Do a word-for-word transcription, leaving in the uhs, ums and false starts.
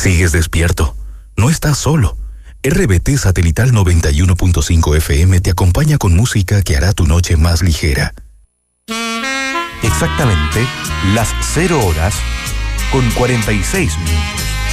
Sigues despierto. No estás solo. R B T Satelital noventa y uno punto cinco F M te acompaña con música que hará tu noche más ligera. Exactamente las cero horas con cuarenta y seis minutos.